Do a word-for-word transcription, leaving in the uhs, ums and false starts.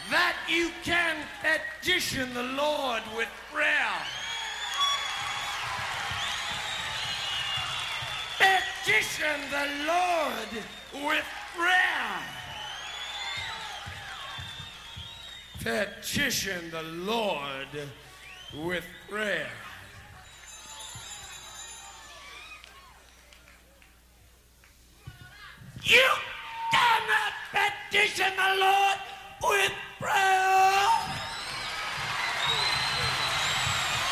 that you can petition the Lord with prayer. Petition the Lord with prayer. Petition the Lord with prayer. You cannot petition the Lord